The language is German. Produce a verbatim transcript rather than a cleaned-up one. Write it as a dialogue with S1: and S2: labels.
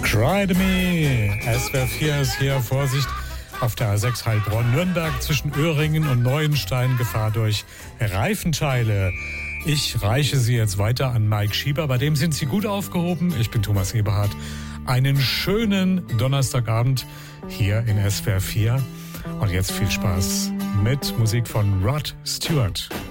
S1: Cry to Me. S W R vier ist hier. Vorsicht auf der A sechs Heilbronn-Nürnberg zwischen Öhringen und Neuenstein. Gefahr durch Reifenteile. Ich reiche sie jetzt weiter an Mike Schieber. Bei dem sind sie gut aufgehoben. Ich bin Thomas Eberhardt. Einen schönen Donnerstagabend hier in S W R vier. Und jetzt viel Spaß mit Musik von Rod Stewart.